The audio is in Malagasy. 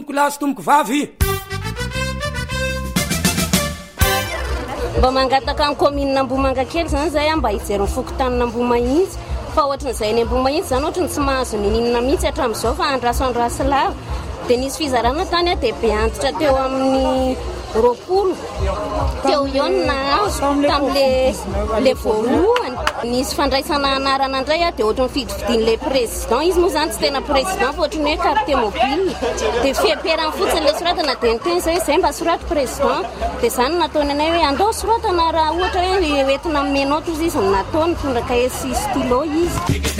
Lasy tomoko vavy mba mangataka ny commune Ambomanga kely zany zay mba hijery fokotanina Ambomahitsy fa ohatran'izay ny Ambomahitsy zany ohatrany tsy mahazo ninina mihitsy hatramin'izao fa andraso lava dia nisy fizarana tany dia be antitra teo amin'ny 20 teo iony na tamin'le voalohany nisy fandraisana anarana indray dia ohatrany fidividin'le président izy moa zany tsy tena président fa ohatrany hoe carte mobile dia fiamperany fotsiny le soratana dia niteny zay mba soraty président dia zany nataony anay hoe andao soratana raha ohatra hoe entina menao tozy izy nataony mitondra cahier sy stylo izy